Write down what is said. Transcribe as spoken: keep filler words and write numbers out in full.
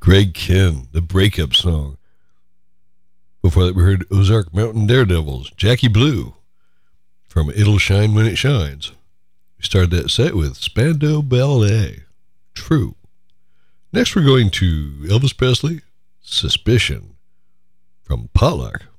Greg Kihn, the breakup song. Before that, we heard Ozark Mountain Daredevils, Jackie Blue, from It'll Shine When It Shines. We started that set with Spandau Ballet, True. Next, we're going to Elvis Presley, Suspicion, from Potluck.